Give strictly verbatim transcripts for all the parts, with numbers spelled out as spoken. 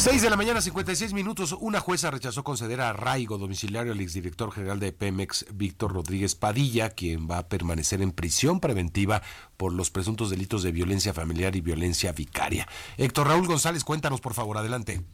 seis de la mañana, cincuenta y seis minutos. Una jueza rechazó conceder arraigo domiciliario al exdirector general de Pemex, Víctor Rodríguez Padilla, quien va a permanecer en prisión preventiva por los presuntos delitos de violencia familiar y violencia vicaria. Héctor Raúl González, cuéntanos, por favor, adelante.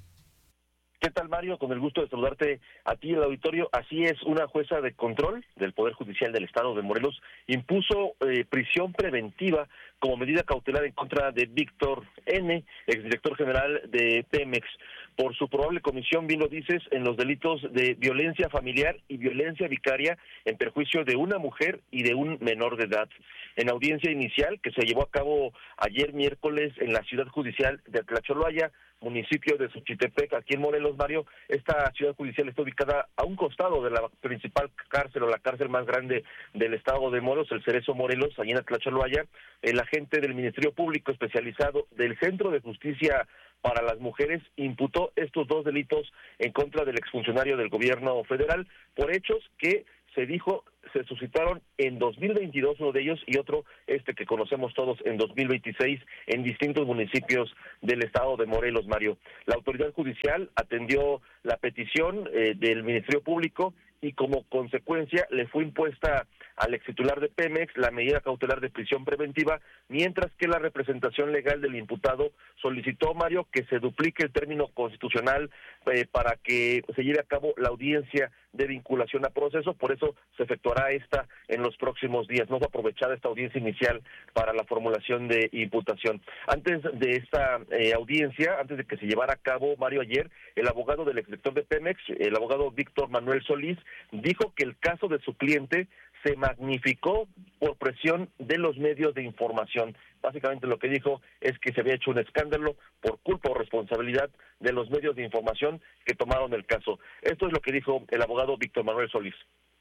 ¿Qué tal, Mario? Con el gusto de saludarte a ti, el auditorio. Así es, una jueza de control del Poder Judicial del Estado de Morelos impuso eh, prisión preventiva como medida cautelar en contra de Víctor N., exdirector general de Pemex, por su probable comisión, bien lo dices, en los delitos de violencia familiar y violencia vicaria en perjuicio de una mujer y de un menor de edad. En audiencia inicial, que se llevó a cabo ayer miércoles en la ciudad judicial de Tlacholoaya, municipio de Xochitepec, aquí en Morelos, Mario, esta ciudad judicial está ubicada a un costado de la principal cárcel o la cárcel más grande del estado de Morelos, el Cerezo Morelos, allí en Tlacholoaya. El agente del Ministerio Público especializado del Centro de Justicia para las Mujeres imputó estos dos delitos en contra del exfuncionario del gobierno federal por hechos que se dijo se suscitaron en dos mil veintidós, uno de ellos, y otro, este que conocemos todos, en dos mil veintiséis, en distintos municipios del estado de Morelos, Mario. La autoridad judicial atendió la petición eh, del Ministerio Público y como consecuencia le fue impuesta al extitular de Pemex la medida cautelar de prisión preventiva, mientras que la representación legal del imputado solicitó, Mario, que se duplique el término constitucional eh, para que se lleve a cabo la audiencia de vinculación a proceso. Por eso se efectuará esta en los próximos días. No fue aprovechada esta audiencia inicial para la formulación de imputación. Antes de esta eh, audiencia, antes de que se llevara a cabo, Mario, ayer, el abogado del exdirector de Pemex, el abogado Víctor Manuel Solís, dijo que el caso de su cliente se magnificó por presión de los medios de información. Básicamente lo que dijo es que se había hecho un escándalo por culpa o responsabilidad de los medios de información que tomaron el caso. Esto es lo que dijo el abogado Víctor Manuel Solís.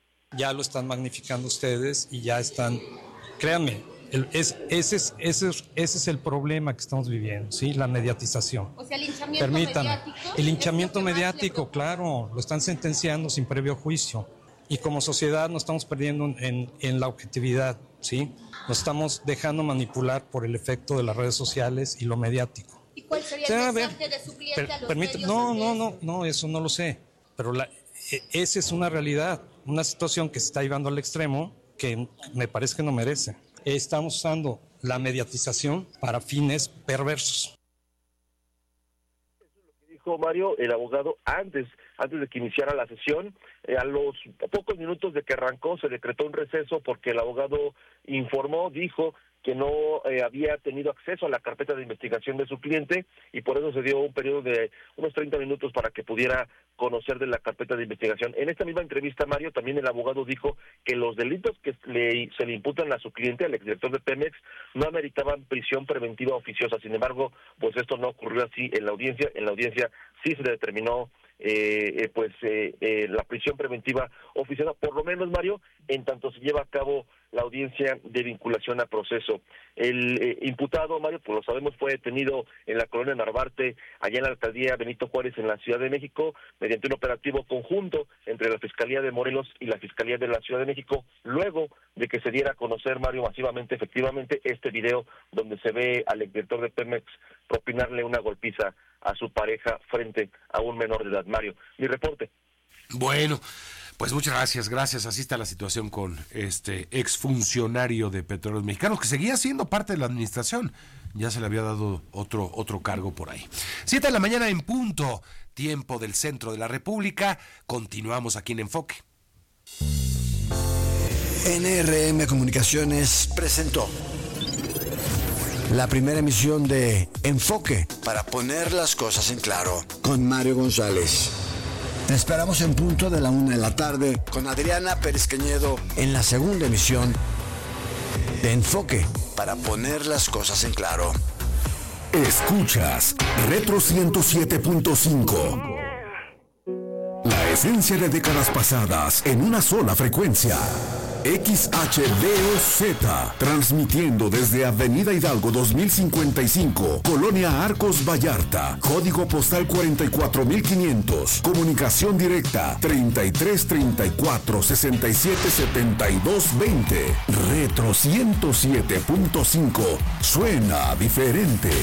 Ya lo están magnificando ustedes y ya están, créanme, el, es, ese, es, ese, es, ese es el problema que estamos viviendo, ¿sí? La mediatización. O sea, el linchamiento Permítanme, mediático. El linchamiento mediático, claro, lo están sentenciando sin previo juicio. Y como sociedad nos estamos perdiendo en, en la objetividad, ¿sí? Nos estamos dejando manipular por el efecto de las redes sociales y lo mediático. ¿Y cuál sería o sea, el mensaje ver, de su cliente per, a los permite, medios? No, no, no, no, eso no lo sé. Pero la, esa es una realidad, una situación que se está llevando al extremo que me parece que no merece. Estamos usando la mediatización para fines perversos. Dijo Mario, el abogado, antes antes de que iniciara la sesión, eh, a los pocos minutos de que arrancó se decretó un receso porque el abogado informó, dijo que no eh, había tenido acceso a la carpeta de investigación de su cliente y por eso se dio un periodo de unos treinta minutos para que pudiera conocer de la carpeta de investigación. En esta misma entrevista, Mario, también el abogado dijo que los delitos que le, se le imputan a su cliente, al exdirector de Pemex, no ameritaban prisión preventiva oficiosa. Sin embargo, pues esto no ocurrió así en la audiencia. En la audiencia sí se determinó Eh, eh, pues eh, eh, la prisión preventiva oficiosa, por lo menos, Mario, en tanto se lleva a cabo la audiencia de vinculación a proceso. El eh, imputado, Mario, pues lo sabemos, fue detenido en la colonia Narvarte, allá en la alcaldía Benito Juárez, en la Ciudad de México, mediante un operativo conjunto entre la Fiscalía de Morelos y la Fiscalía de la Ciudad de México, luego de que se diera a conocer, Mario, masivamente, efectivamente, este video donde se ve al exdirector de Pemex propinarle una golpiza a su pareja frente a un menor de edad. Mario, mi reporte. Bueno, pues muchas gracias, gracias. Así está la situación con este exfuncionario de Petróleos Mexicanos, que seguía siendo parte de la administración. Ya se le había dado otro, otro cargo por ahí. Siete de la mañana en punto, tiempo del centro de la República. Continuamos aquí en Enfoque. N R M Comunicaciones presentó la primera emisión de Enfoque, para poner las cosas en claro, con Mario González. Te esperamos en punto de la una de la tarde con Adriana Pérez Cañedo en la segunda emisión de Enfoque, para poner las cosas en claro. Escuchas Retro ciento siete punto cinco. La esencia de décadas pasadas en una sola frecuencia. X H D O Z, transmitiendo desde Avenida Hidalgo dos mil cincuenta y cinco, Colonia Arcos Vallarta, código postal cuarenta y cuatro mil quinientos, comunicación directa treinta y tres treinta y cuatro sesenta y siete setenta y dos veinte. Retro ciento siete punto cinco, suena diferente.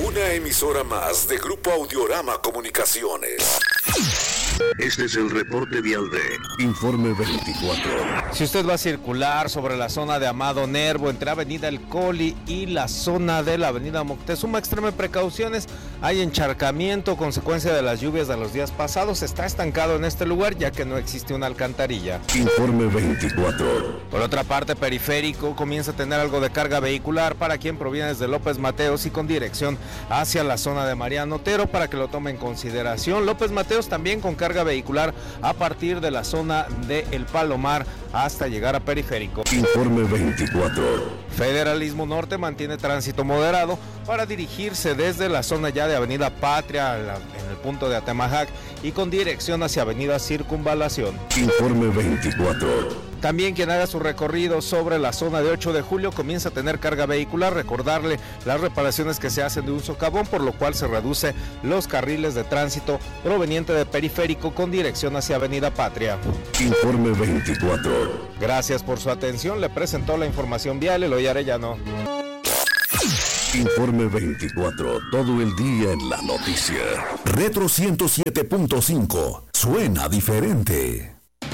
Una emisora más de Grupo Audiorama Comunicaciones. Este es el reporte vial de Informe veinticuatro. Si usted va a circular sobre la zona de Amado Nervo, entre Avenida El Coli y la zona de la Avenida Moctezuma, extreme precauciones. Hay encharcamiento, consecuencia de las lluvias de los días pasados. Está estancado en este lugar ya que no existe una alcantarilla. Informe veinticuatro. Por otra parte, Periférico comienza a tener algo de carga vehicular para quien proviene desde López Mateos y con dirección hacia la zona de Mariano Otero, para que lo tome en consideración. López Mateos también con carga vehicular a partir de la zona de El Palomar hasta llegar a Periférico. Informe veinticuatro. Federalismo Norte mantiene tránsito moderado para dirigirse desde la zona ya de Avenida Patria en el punto de Atemajac y con dirección hacia Avenida Circunvalación. Informe veinticuatro. También quien haga su recorrido sobre la zona de ocho de julio comienza a tener carga vehicular. Recordarle las reparaciones que se hacen de un socavón, por lo cual se reduce los carriles de tránsito proveniente de Periférico con dirección hacia Avenida Patria. Informe veinticuatro. Gracias por su atención. Le presentó la información vial Eloy Arellano. Informe veinticuatro, todo el día en la noticia. Retro ciento siete punto cinco, suena diferente.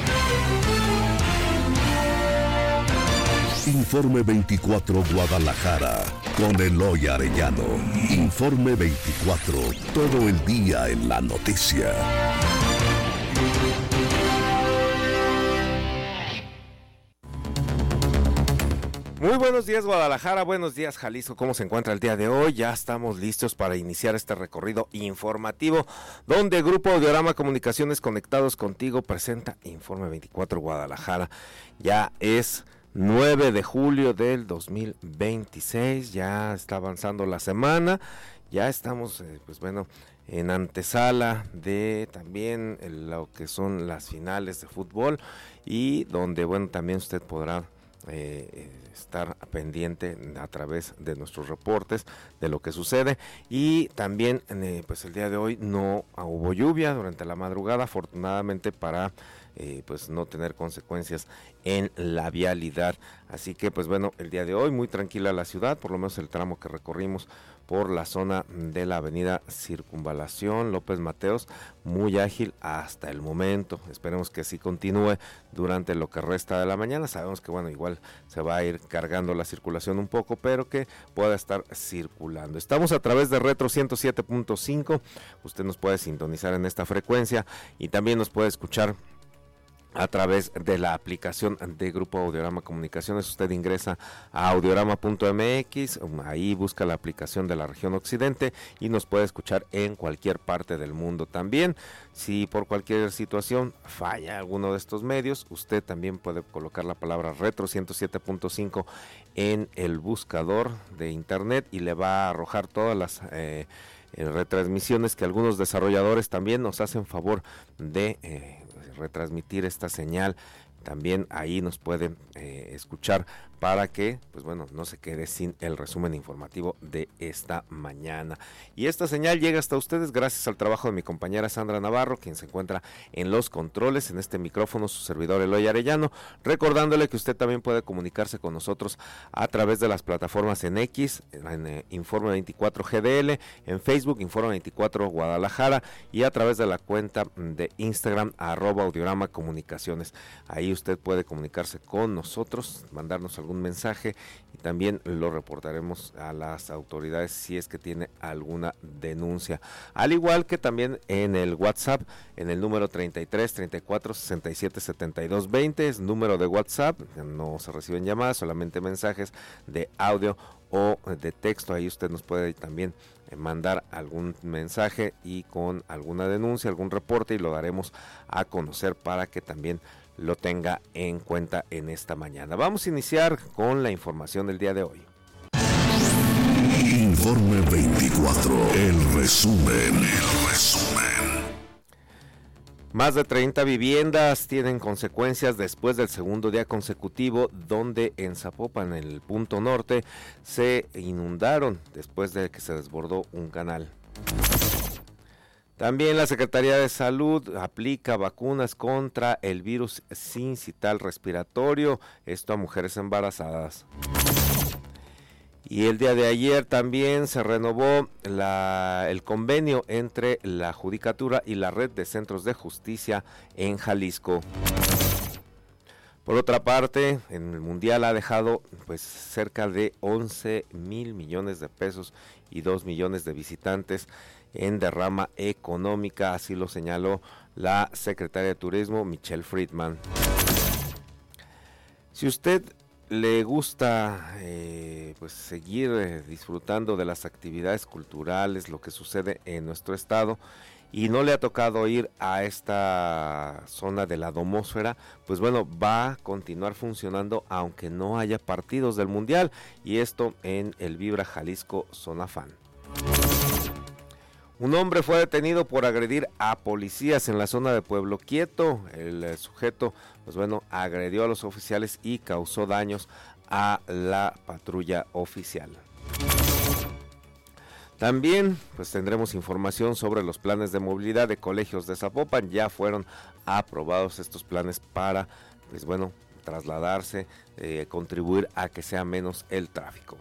Informe veinticuatro Guadalajara, con Eloy Arellano. Informe veinticuatro, todo el día en la noticia. Muy buenos días Guadalajara, buenos días Jalisco, ¿cómo se encuentra el día de hoy? Ya estamos listos para iniciar este recorrido informativo donde Grupo Audiorama Comunicaciones Conectados Contigo presenta Informe veinticuatro Guadalajara. Ya es nueve de julio del dos mil veintiséis, ya está avanzando la semana, ya estamos, eh, pues bueno, en antesala de también lo que son las finales de fútbol y donde, bueno, también usted podrá Eh, estar pendiente a través de nuestros reportes de lo que sucede. Y también eh, pues el día de hoy no hubo lluvia durante la madrugada, afortunadamente, para eh, pues no tener consecuencias en la vialidad. Así que pues bueno, el día de hoy muy tranquila la ciudad, por lo menos el tramo que recorrimos por la zona de la avenida Circunvalación, López Mateos, muy ágil hasta el momento. Esperemos que así continúe durante lo que resta de la mañana. Sabemos que bueno, igual se va a ir cargando la circulación un poco, pero que pueda estar circulando. Estamos a través de Retro ciento siete punto cinco, usted nos puede sintonizar en esta frecuencia y también nos puede escuchar a través de la aplicación de Grupo Audiorama Comunicaciones. Usted ingresa a audiorama punto m x, ahí busca la aplicación de la región occidente y nos puede escuchar en cualquier parte del mundo. También, si por cualquier situación falla alguno de estos medios, usted también puede colocar la palabra Retro ciento siete punto cinco en el buscador de internet y le va a arrojar todas las eh, retransmisiones que algunos desarrolladores también nos hacen favor de eh, retransmitir esta señal. También ahí nos pueden eh, escuchar para que, pues bueno, no se quede sin el resumen informativo de esta mañana. Y esta señal llega hasta ustedes gracias al trabajo de mi compañera Sandra Navarro, quien se encuentra en los controles, en este micrófono, su servidor Eloy Arellano, recordándole que usted también puede comunicarse con nosotros a través de las plataformas en X, en eh, Informe veinticuatro G D L, en Facebook, Informe veinticuatro Guadalajara, y a través de la cuenta de Instagram, arroba Audiorama Comunicaciones. Ahí usted puede comunicarse con nosotros, mandarnos algún mensaje y también lo reportaremos a las autoridades si es que tiene alguna denuncia. Al igual que también en el WhatsApp, en el número treinta y tres, treinta y cuatro, sesenta y siete, setenta y dos, veinte, es número de WhatsApp, no se reciben llamadas, solamente mensajes de audio o de texto. Ahí usted nos puede también mandar algún mensaje y con alguna denuncia, algún reporte, y lo daremos a conocer para que también lo tenga en cuenta en esta mañana. Vamos a iniciar con la información del día de hoy. Informe veinticuatro, el resumen, el resumen. Más de treinta viviendas tienen consecuencias después del segundo día consecutivo, donde en Zapopan, en el punto norte, se inundaron después de que se desbordó un canal. También la Secretaría de Salud aplica vacunas contra el virus sincital respiratorio, esto a mujeres embarazadas. Y el día de ayer también se renovó la, el convenio entre la Judicatura y la Red de Centros de Justicia en Jalisco. Por otra parte, en el Mundial ha dejado pues cerca de once mil millones de pesos y dos millones de visitantes en derrama económica, así lo señaló la secretaria de Turismo, Michelle Friedman. Si usted le gusta eh, pues seguir eh, disfrutando de las actividades culturales, lo que sucede en nuestro estado, y no le ha tocado ir a esta zona de la domósfera, pues bueno, va a continuar funcionando aunque no haya partidos del Mundial, y esto en el Vibra Jalisco Zona Fan. Un hombre fue detenido por agredir a policías en la zona de Pueblo Quieto. El eh, sujeto, pues bueno, agredió a los oficiales y causó daños a la patrulla oficial. También, pues tendremos información sobre los planes de movilidad de colegios de Zapopan. Ya fueron aprobados estos planes para, pues bueno, trasladarse, eh, contribuir a que sea menos el tráfico.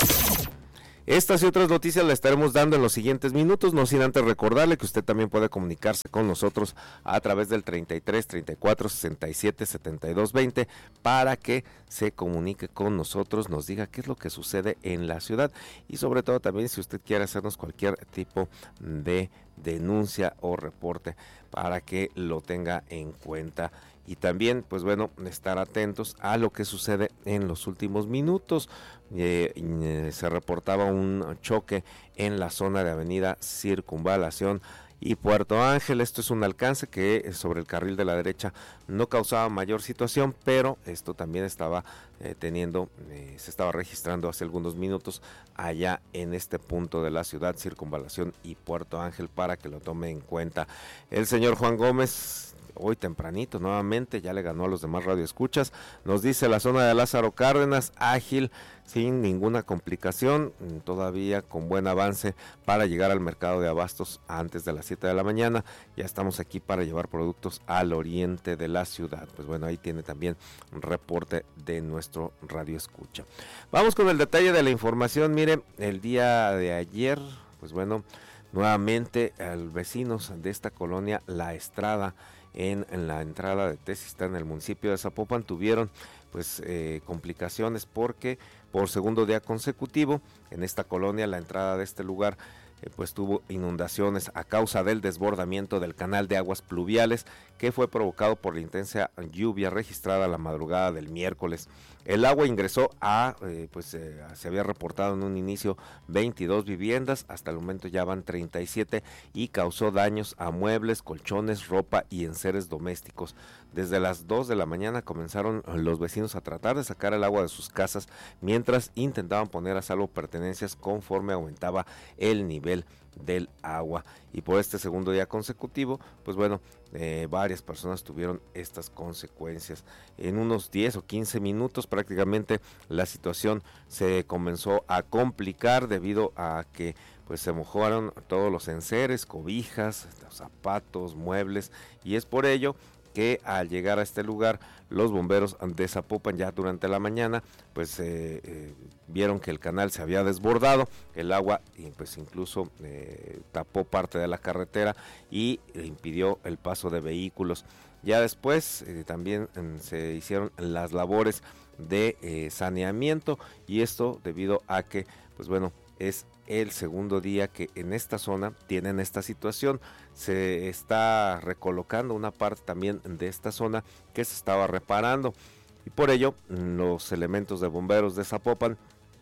Estas y otras noticias las estaremos dando en los siguientes minutos, no sin antes recordarle que usted también puede comunicarse con nosotros a través del treinta y tres, treinta y cuatro, sesenta y siete, setenta y dos, veinte para que se comunique con nosotros, nos diga qué es lo que sucede en la ciudad y sobre todo también si usted quiere hacernos cualquier tipo de denuncia o reporte para que lo tenga en cuenta. Y también, pues bueno, estar atentos a lo que sucede en los últimos minutos. Eh, eh, se reportaba un choque en la zona de Avenida Circunvalación y Puerto Ángel. Esto es un alcance que sobre el carril de la derecha no causaba mayor situación, pero esto también estaba eh, teniendo, eh, se estaba registrando hace algunos minutos allá en este punto de la ciudad, Circunvalación y Puerto Ángel, para que lo tome en cuenta. El señor Juan Gómez, hoy tempranito nuevamente ya le ganó a los demás radioescuchas, nos dice la zona de Lázaro Cárdenas ágil, sin ninguna complicación, todavía con buen avance para llegar al mercado de abastos antes de las siete de la mañana. Ya estamos aquí para llevar productos al oriente de la ciudad. Pues bueno, ahí tiene también un reporte de nuestro radioescucha. Vamos con el detalle de la información. Mire, el día de ayer, pues bueno, nuevamente a los vecinos de esta colonia La Estrada, En, en la entrada de Tezistán, en el municipio de Zapopan, tuvieron pues eh, complicaciones porque por segundo día consecutivo en esta colonia, la entrada de este lugar eh, pues tuvo inundaciones a causa del desbordamiento del canal de aguas pluviales que fue provocado por la intensa lluvia registrada la madrugada del miércoles. El agua ingresó a, eh, pues eh, se había reportado en un inicio veintidós viviendas, hasta el momento ya van treinta y siete y causó daños a muebles, colchones, ropa y enseres domésticos. Desde las dos de la mañana comenzaron los vecinos a tratar de sacar el agua de sus casas mientras intentaban poner a salvo pertenencias conforme aumentaba el nivel del agua. Y por este segundo día consecutivo, pues bueno, eh, varias personas tuvieron estas consecuencias. En unos diez o quince minutos prácticamente la situación se comenzó a complicar debido a que pues se mojaron todos los enseres, cobijas, zapatos, muebles, y es por ello que al llegar a este lugar los bomberos de Zapopan ya durante la mañana pues eh, eh, vieron que el canal se había desbordado, el agua y pues incluso eh, tapó parte de la carretera y impidió el paso de vehículos. Ya después eh, también eh, se hicieron las labores de eh, saneamiento, y esto debido a que pues bueno, es el segundo día que en esta zona tienen esta situación. Se está recolocando una parte también de esta zona que se estaba reparando, y por ello los elementos de bomberos de Zapopan,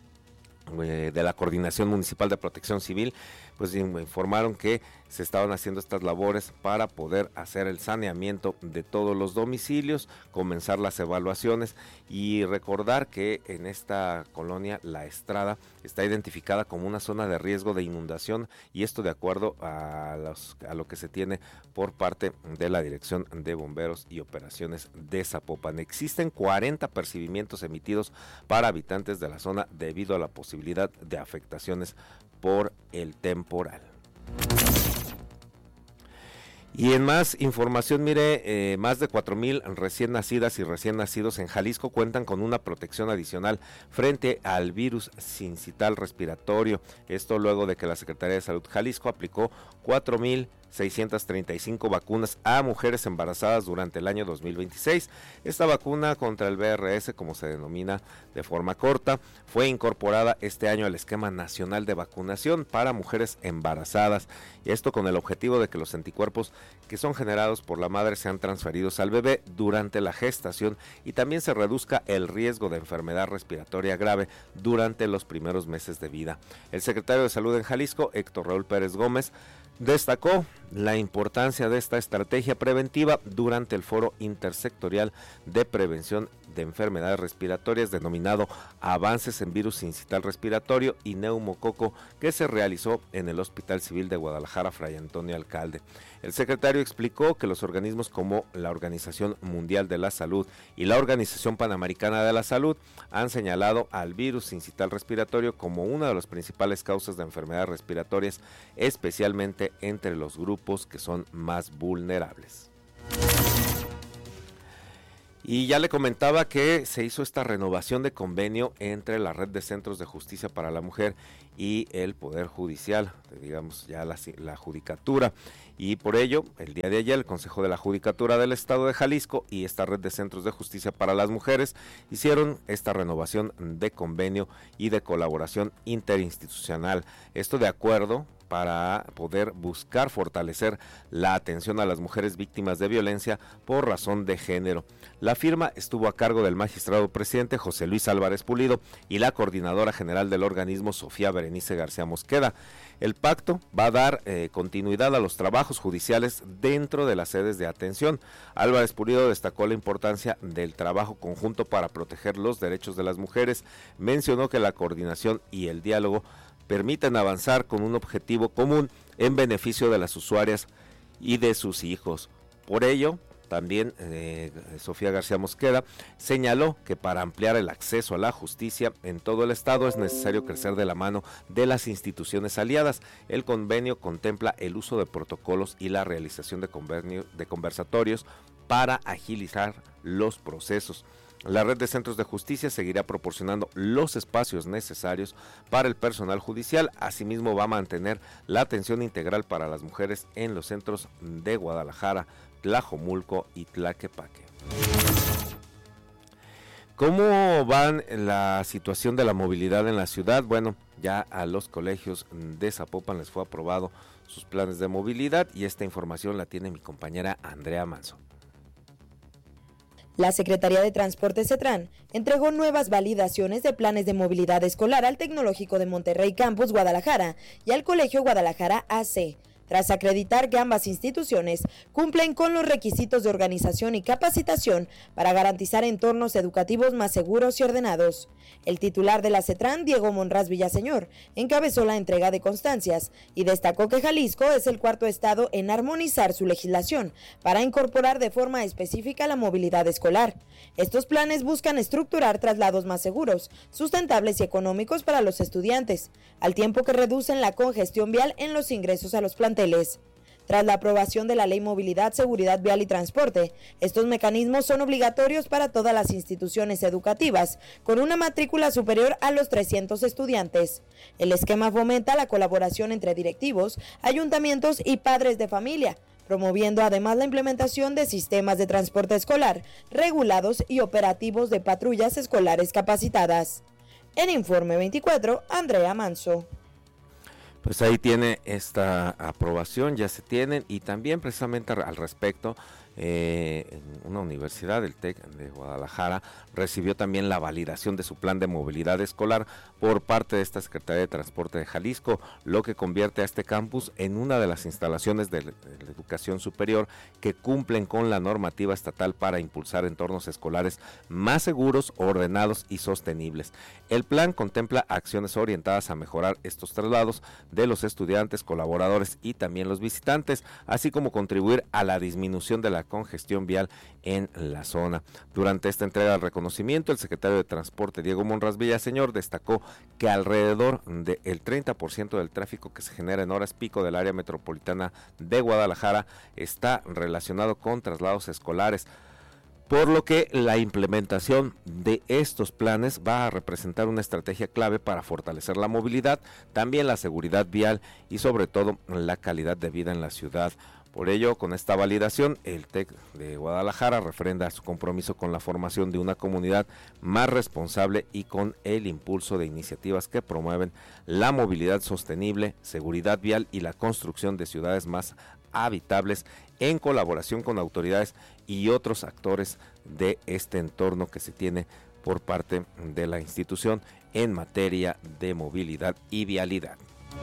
eh, de la Coordinación Municipal de Protección Civil, pues informaron que se estaban haciendo estas labores para poder hacer el saneamiento de todos los domicilios, comenzar las evaluaciones y recordar que en esta colonia La Estrada está identificada como una zona de riesgo de inundación, y esto de acuerdo a, los, a lo que se tiene por parte de la Dirección de Bomberos y Operaciones de Zapopan. Existen cuarenta apercibimientos emitidos para habitantes de la zona debido a la posibilidad de afectaciones por el temporal. Y en más información, mire, eh, más de cuatro mil recién nacidas y recién nacidos en Jalisco cuentan con una protección adicional frente al virus sincital respiratorio. Esto luego de que la Secretaría de Salud Jalisco aplicó cuatro mil seiscientas treinta y cinco vacunas a mujeres embarazadas durante el año dos mil veintiséis. Esta vacuna contra el V R S, como se denomina de forma corta, fue incorporada este año al esquema nacional de vacunación para mujeres embarazadas, y esto con el objetivo de que los anticuerpos que son generados por la madre sean transferidos al bebé durante la gestación y también se reduzca el riesgo de enfermedad respiratoria grave durante los primeros meses de vida. El secretario de Salud en Jalisco, Héctor Raúl Pérez Gómez, destacó la importancia de esta estrategia preventiva durante el foro intersectorial de prevención de enfermedades respiratorias denominado Avances en Virus Sincital Respiratorio y Neumococo, que se realizó en el Hospital Civil de Guadalajara Fray Antonio Alcalde. El secretario explicó que los organismos como la Organización Mundial de la Salud y la Organización Panamericana de la Salud han señalado al virus sincital respiratorio como una de las principales causas de enfermedades respiratorias, especialmente entre los grupos que son más vulnerables. Y ya le comentaba que se hizo esta renovación de convenio entre la Red de Centros de Justicia para la Mujer y el Poder Judicial, digamos ya la, la Judicatura. Y por ello, el día de ayer, el Consejo de la Judicatura del Estado de Jalisco y esta Red de Centros de Justicia para las Mujeres hicieron esta renovación de convenio y de colaboración interinstitucional. Esto de acuerdo para poder buscar fortalecer la atención a las mujeres víctimas de violencia por razón de género. La firma estuvo a cargo del magistrado presidente José Luis Álvarez Pulido y la coordinadora general del organismo, Sofía Berenice García Mosqueda. El pacto va a dar eh, continuidad a los trabajos judiciales dentro de las sedes de atención. Álvarez Pulido destacó la importancia del trabajo conjunto para proteger los derechos de las mujeres. Mencionó que la coordinación y el diálogo permiten avanzar con un objetivo común en beneficio de las usuarias y de sus hijos. Por ello, también eh, Sofía García Mosqueda señaló que para ampliar el acceso a la justicia en todo el estado es necesario crecer de la mano de las instituciones aliadas. El convenio contempla el uso de protocolos y la realización de, convenio, de conversatorios para agilizar los procesos. La Red de Centros de Justicia seguirá proporcionando los espacios necesarios para el personal judicial. Asimismo, va a mantener la atención integral para las mujeres en los centros de Guadalajara, Tlajomulco y Tlaquepaque. ¿Cómo va la situación de la movilidad en la ciudad? Bueno, ya a los colegios de Zapopan les fue aprobado sus planes de movilidad y esta información la tiene mi compañera Andrea Manso. La Secretaría de Transporte CETRAN entregó nuevas validaciones de planes de movilidad escolar al Tecnológico de Monterrey Campus Guadalajara y al Colegio Guadalajara A C, tras acreditar que ambas instituciones cumplen con los requisitos de organización y capacitación para garantizar entornos educativos más seguros y ordenados. El titular de la CETRAN, Diego Monraz Villaseñor, encabezó la entrega de constancias y destacó que Jalisco es el cuarto estado en armonizar su legislación para incorporar de forma específica la movilidad escolar. Estos planes buscan estructurar traslados más seguros, sustentables y económicos para los estudiantes, al tiempo que reducen la congestión vial en los ingresos a los planteles. Tras la aprobación de la Ley Movilidad, Seguridad Vial y Transporte, estos mecanismos son obligatorios para todas las instituciones educativas, con una matrícula superior a los trescientos estudiantes. El esquema fomenta la colaboración entre directivos, ayuntamientos y padres de familia, promoviendo además la implementación de sistemas de transporte escolar, regulados y operativos de patrullas escolares capacitadas. En Informe veinticuatro, Andrea Manso. Pues ahí tiene esta aprobación, ya se tienen, y también precisamente al respecto, eh, una universidad, el TEC de Guadalajara, recibió también la validación de su plan de movilidad escolar por parte de esta Secretaría de Transporte de Jalisco, lo que convierte a este campus en una de las instalaciones de la educación superior que cumplen con la normativa estatal para impulsar entornos escolares más seguros, ordenados y sostenibles. El plan contempla acciones orientadas a mejorar estos traslados de los estudiantes, colaboradores y también los visitantes, así como contribuir a la disminución de la congestión vial en la zona. Durante esta entrega del reconocimiento, el secretario de Transporte, Diego Monraz Villaseñor, destacó que alrededor del treinta por ciento del tráfico que se genera en horas pico del área metropolitana de Guadalajara está relacionado con traslados escolares, por lo que la implementación de estos planes va a representar una estrategia clave para fortalecer la movilidad, también la seguridad vial y sobre todo la calidad de vida en la ciudad. Por ello, con esta validación, el TEC de Guadalajara refrenda su compromiso con la formación de una comunidad más responsable y con el impulso de iniciativas que promueven la movilidad sostenible, seguridad vial y la construcción de ciudades más habitables en colaboración con autoridades y otros actores de este entorno que se tiene por parte de la institución en materia de movilidad y vialidad.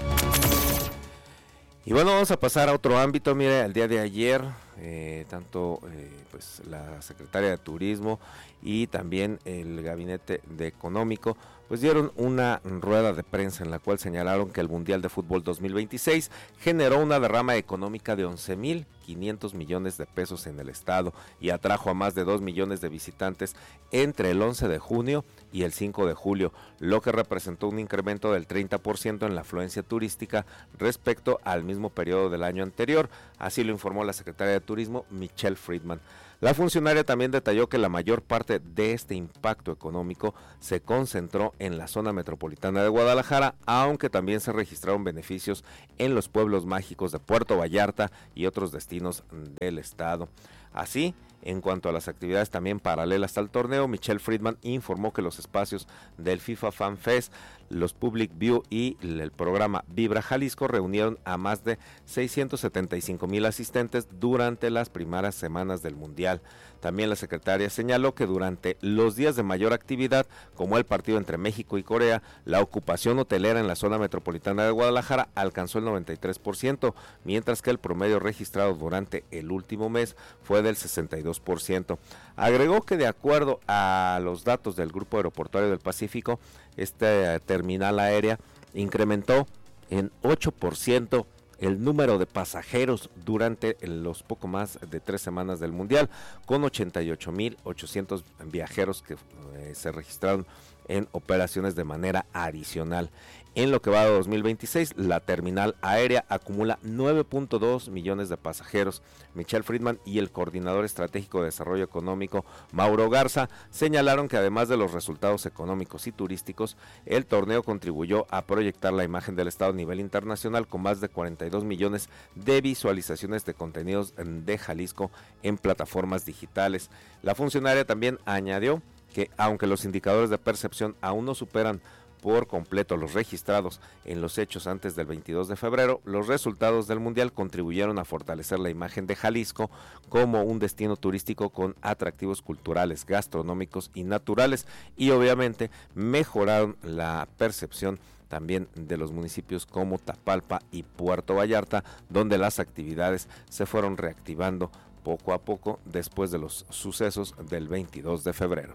Y bueno, vamos a pasar a otro ámbito. Mire, el día de ayer, eh, tanto eh, pues la secretaria de Turismo y también el Gabinete de Económico pues dieron una rueda de prensa en la cual señalaron que el Mundial de Fútbol dos mil veintiséis generó una derrama económica de once mil quinientos millones de pesos en el estado y atrajo a más de dos millones de visitantes entre el once de junio y el cinco de julio, lo que representó un incremento del treinta por ciento en la afluencia turística respecto al mismo periodo del año anterior. Así lo informó la secretaria de Turismo, Michelle Friedman. La funcionaria también detalló que la mayor parte de este impacto económico se concentró en la zona metropolitana de Guadalajara, aunque también se registraron beneficios en los pueblos mágicos de Puerto Vallarta y otros destinos del estado. Así, en cuanto a las actividades también paralelas al torneo, Michelle Friedman informó que los espacios del FIFA Fan Fest, los Public View y el programa Vibra Jalisco reunieron a más de seiscientos setenta y cinco mil asistentes durante las primeras semanas del Mundial. También la secretaria señaló que durante los días de mayor actividad, como el partido entre México y Corea, la ocupación hotelera en la zona metropolitana de Guadalajara alcanzó el noventa y tres por ciento, mientras que el promedio registrado durante el último mes fue del sesenta y dos por ciento. Agregó que de acuerdo a los datos del Grupo Aeroportuario del Pacífico, esta terminal aérea incrementó en ocho por ciento el número de pasajeros durante los poco más de tres semanas del Mundial, con ochenta y ocho mil ochocientos viajeros que eh, se registraron en operaciones de manera adicional. En lo que va de dos mil veintiséis, la terminal aérea acumula nueve punto dos millones de pasajeros. Michelle Friedman y el coordinador estratégico de desarrollo económico, Mauro Garza, señalaron que además de los resultados económicos y turísticos, el torneo contribuyó a proyectar la imagen del estado a nivel internacional con más de cuarenta y dos millones de visualizaciones de contenidos de Jalisco en plataformas digitales. La funcionaria también añadió que aunque los indicadores de percepción aún no superan por completo los registrados en los hechos antes del veintidós de febrero, los resultados del Mundial contribuyeron a fortalecer la imagen de Jalisco como un destino turístico con atractivos culturales, gastronómicos y naturales, y obviamente mejoraron la percepción también de los municipios como Tapalpa y Puerto Vallarta, donde las actividades se fueron reactivando poco a poco después de los sucesos del veintidós de febrero.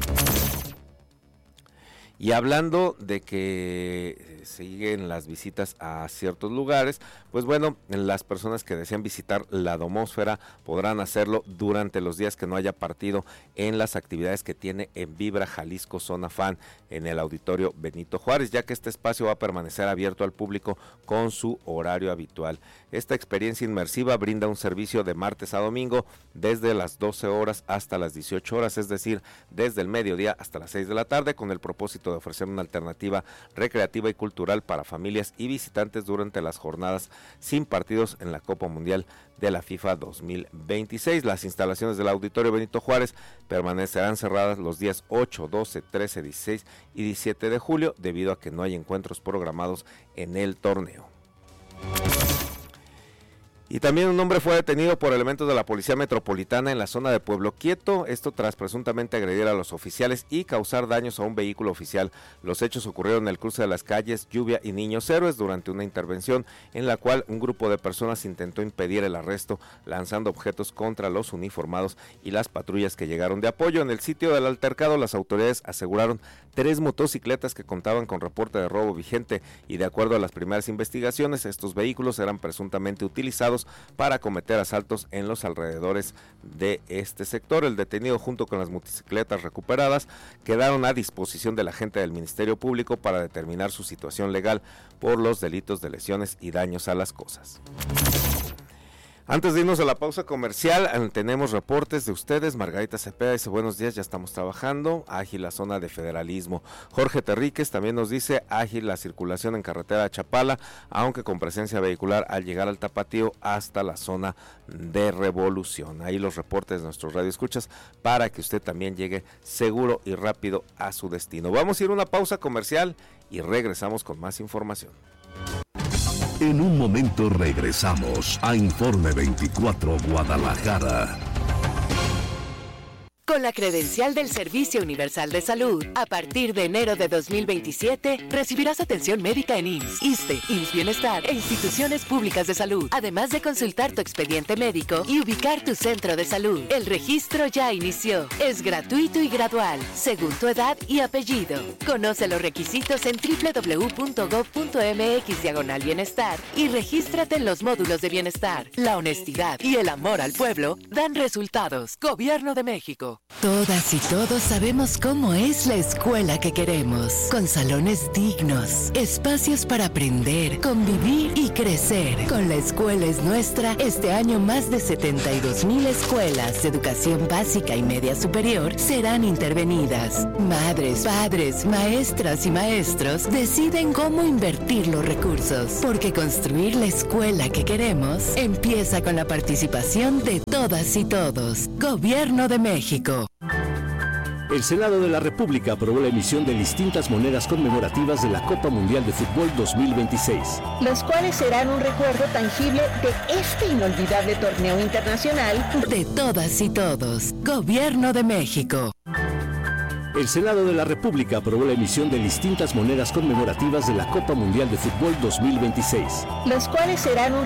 Y hablando de que siguen las visitas a ciertos lugares, pues bueno, las personas que desean visitar la Domósfera podrán hacerlo durante los días que no haya partido en las actividades que tiene en Vibra Jalisco Zona Fan en el Auditorio Benito Juárez, ya que este espacio va a permanecer abierto al público con su horario habitual. Esta experiencia inmersiva brinda un servicio de martes a domingo desde las doce horas hasta las dieciocho horas, es decir, desde el mediodía hasta las seis de la tarde, con el propósito de ofrecer una alternativa recreativa y cultural para familias y visitantes durante las jornadas sin partidos en la Copa Mundial de la FIFA dos mil veintiséis. Las instalaciones del Auditorio Benito Juárez permanecerán cerradas los días ocho, doce, trece, dieciséis y diecisiete de julio debido a que no hay encuentros programados en el torneo. Y también un hombre fue detenido por elementos de la Policía Metropolitana en la zona de Pueblo Quieto, esto tras presuntamente agredir a los oficiales y causar daños a un vehículo oficial. Los hechos ocurrieron en el cruce de las calles Lluvia y Niños Héroes durante una intervención en la cual un grupo de personas intentó impedir el arresto lanzando objetos contra los uniformados y las patrullas que llegaron de apoyo. En el sitio del altercado, las autoridades aseguraron tres motocicletas que contaban con reporte de robo vigente y de acuerdo a las primeras investigaciones, estos vehículos eran presuntamente utilizados vecinos para cometer asaltos en los alrededores de este sector. El detenido, junto con las motocicletas recuperadas, quedaron a disposición de la agente del Ministerio Público para determinar su situación legal por los delitos de lesiones y daños a las cosas. Antes de irnos a la pausa comercial, tenemos reportes de ustedes. Margarita Cepeda dice, buenos días, ya estamos trabajando, ágil la zona de Federalismo. Jorge Terríquez también nos dice, ágil la circulación en carretera de Chapala, aunque con presencia vehicular al llegar al Tapatío hasta la zona de Revolución. Ahí los reportes de nuestros radioescuchas para que usted también llegue seguro y rápido a su destino. Vamos a ir a una pausa comercial y regresamos con más información. En un momento regresamos a Informe veinticuatro Guadalajara. Con la credencial del Servicio Universal de Salud, a partir de enero de dos mil veintisiete, recibirás atención médica en I M S S, ISSSTE, I M S S Bienestar e instituciones públicas de salud, además de consultar tu expediente médico y ubicar tu centro de salud. El registro ya inició. Es gratuito y gradual, según tu edad y apellido. Conoce los requisitos en doble u doble u doble u punto gob punto eme equis diagonal bienestar y regístrate en los módulos de bienestar. La honestidad y el amor al pueblo dan resultados. Gobierno de México. Todas y todos sabemos cómo es la escuela que queremos, con salones dignos, espacios para aprender, convivir y crecer. Con La Escuela es Nuestra, este año más de setenta y dos mil escuelas de educación básica y media superior serán intervenidas. Madres, padres, maestras y maestros deciden cómo invertir los recursos, porque construir la escuela que queremos empieza con la participación de todas y todos. Gobierno de México. El Senado de la República aprobó la emisión de distintas monedas conmemorativas de la Copa Mundial de Fútbol dos mil veintiséis. Los cuales serán un recuerdo tangible de este inolvidable torneo internacional. De todas y todos. Gobierno de México. El Senado de la República aprobó la emisión de distintas monedas conmemorativas de la Copa Mundial de Fútbol dos mil veintiséis. Los cuales serán un